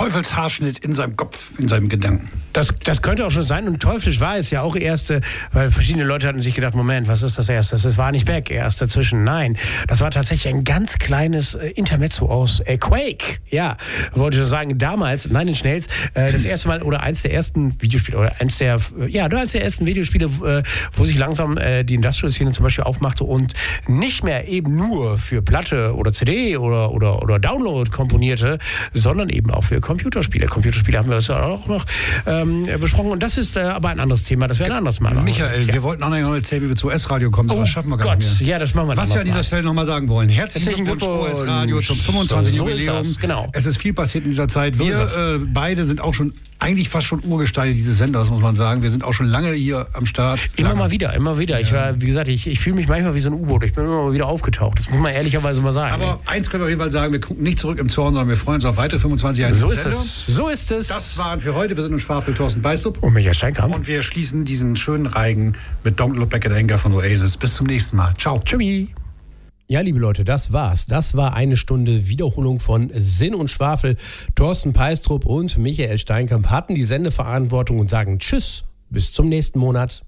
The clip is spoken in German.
Teufelshaarschnitt in seinem Kopf, in seinem Gedanken. Das könnte auch schon sein. Und teuflisch war es ja auch erste, weil verschiedene Leute hatten sich gedacht, Moment, was ist das erste? Das war nicht Beck, erst dazwischen. Nein, das war tatsächlich ein ganz kleines Intermezzo aus Quake. Ja, wollte ich sagen, damals, Nine Inch Nails, das erste Mal oder eins der ersten Videospiele, oder eins der ersten Videospiele, wo sich langsam die Industrial-Szene zum Beispiel aufmachte und nicht mehr eben nur für Platte oder CD oder Download komponierte, sondern eben auch für Computerspiele. Computerspiele haben wir ja auch noch besprochen. Und das ist aber ein anderes Thema. Das wäre ein anderes Mal. Michael, wir wollten auch noch erzählen, wie wir zu OS-Radio kommen. Das schaffen wir gar nicht mehr. Ja, das machen wir. Was wir an dieser Stelle nochmal sagen wollen. Herzlichen Glückwunsch, OS-Radio zum 25. Jubiläum. Genau. Es ist viel passiert in dieser Zeit. Wir beide sind auch schon eigentlich fast schon Urgesteine dieses Senders, muss man sagen. Wir sind auch schon lange hier am Start. Immer mal wieder. Ja. Ich war, wie gesagt, ich fühle mich manchmal wie so ein U-Boot. Ich bin immer mal wieder aufgetaucht. Das muss man ehrlicherweise mal sagen. Aber eins können wir auf jeden Fall sagen, wir gucken nicht zurück im Zorn, sondern wir freuen uns auf weitere 25 Jahre. So ist es. Das waren für heute. Wir sind in Schwafel, Thorsten Beistup. Und Michael Steinkamp. Und wir schließen diesen schönen Reigen mit Don't Look Back at Anger von Oasis. Bis zum nächsten Mal. Ciao. Tschüssi. Ja, liebe Leute, das war's. Das war eine Stunde Wiederholung von Sinn und Schwafel. Thorsten Peistrup und Michael Steinkamp hatten die Sendeverantwortung und sagen Tschüss, bis zum nächsten Monat.